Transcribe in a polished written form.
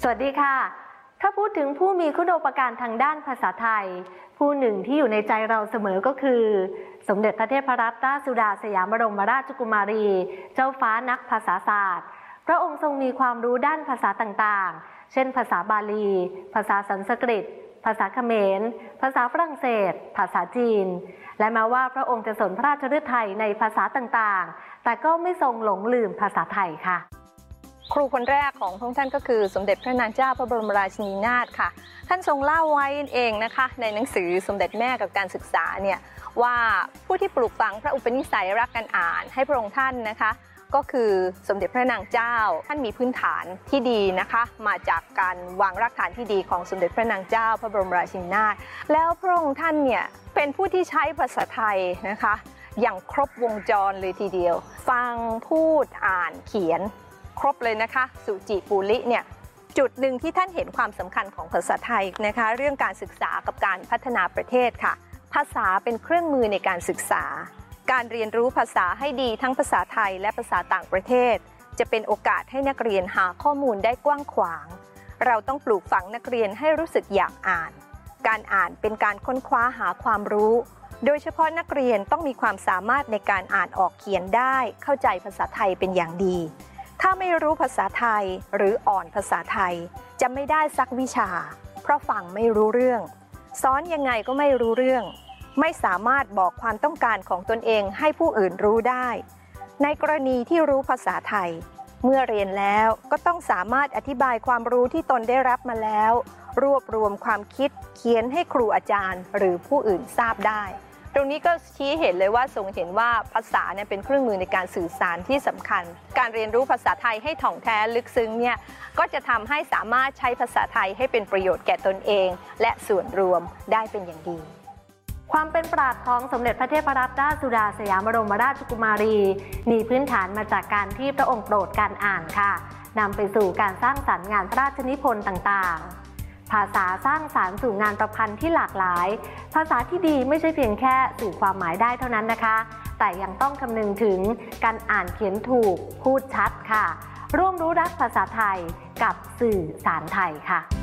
สวัสดีค่ะถ้าพูดถึงผู้มีคุณูปการทางด้านภาษาไทยผู้หนึ่งที่อยู่ในใจเราเสมอก็คือสมเด็จพระเทพรัตนราชสุดาสยามบรมราชกุมารีเจ้าฟ้านักภาษาศาสตร์พระองค์ทรงมีความรู้ด้านภาษาต่างๆเช่นภาษาบาลีภาษาสันสกฤตภาษาเขมรภาษาฝรั่งเศสภาษาจีนและแม้ว่าพระองค์จะสนพระราชฤทัยในภาษาต่างๆแต่ก็ไม่ทรงหลงลืมภาษาไทยค่ะครูคนแรกของพระองค์ท่านก็คือสมเด็จพระนางเจ้าพระบรมราชินีนาถค่ะท่านทรงเล่าไว้เองนะคะในหนังสือสมเด็จแม่กับการศึกษาเนี่ยว่าผู้ที่ปลูกฝังพระอุปนิสัยรักการอ่านให้พระองค์ท่านนะคะก็คือสมเด็จพระนางเจ้าท่านมีพื้นฐานที่ดีนะคะมาจากการวางรากฐานที่ดีของสมเด็จพระนางเจ้าพระบรมราชินีนาถแล้วพระองค์ท่านเนี่ยเป็นผู้ที่ใช้ภาษาไทยนะคะอย่างครบวงจรเลยทีเดียวฟังพูดอ่านเขียนครบเลยนะคะสุจิปุริเนี่ยจุดหนึ่งที่ท่านเห็นความสำคัญของภาษาไทยนะคะเรื่องการศึกษากับการพัฒนาประเทศค่ะภาษาเป็นเครื่องมือในการศึกษาการเรียนรู้ภาษาให้ดีทั้งภาษาไทยและภาษาต่างประเทศจะเป็นโอกาสให้นักเรียนหาข้อมูลได้กว้างขวางเราต้องปลูกฝังนักเรียนให้รู้สึกอยากอ่านการอ่านเป็นการค้นคว้าหาความรู้โดยเฉพาะนักเรียนต้องมีความสามารถในการอ่านออกเขียนได้เข้าใจภาษาไทยเป็นอย่างดีถ้าไม่รู้ภาษาไทยหรืออ่อนภาษาไทยจะไม่ได้สักวิชาเพราะฟังไม่รู้เรื่องสอนยังไงก็ไม่รู้เรื่องไม่สามารถบอกความต้องการของตนเองให้ผู้อื่นรู้ได้ในกรณีที่รู้ภาษาไทยเมื่อเรียนแล้วก็ต้องสามารถอธิบายความรู้ที่ตนได้รับมาแล้วรวบรวมความคิดเขียนให้ครูอาจารย์หรือผู้อื่นทราบได้ตรงนี้ก็ชี้เห็นเลยว่าทรงเห็นว่าภาษาเนี่ยเป็นเครื่องมือในการสื่อสารที่สำคัญการเรียนรู้ภาษาไทยให้ถ่องแท้ลึกซึ้งเนี่ยก็จะทำให้สามารถใช้ภาษาไทยให้เป็นประโยชน์แก่ตนเองและส่วนรวมได้เป็นอย่างดีความเป็นปราชญ์ของสมเด็จพระเทพรัตนราชสุดาสยามบรมราชกุมารีมีพื้นฐานมาจากการที่พระองค์โปรดการอ่านค่ะนำไปสู่การสร้างสรรค์งานพระราชนิพนธ์ต่างๆภาษาสร้างสรรค์สู่งานประพันธ์ที่หลากหลายภาษาที่ดีไม่ใช่เพียงแค่สื่อความหมายได้เท่านั้นนะคะแต่ยังต้องคำนึงถึงการอ่านเขียนถูกพูดชัดค่ะร่วมรู้รักภาษาไทยกับสื่อสารไทยค่ะ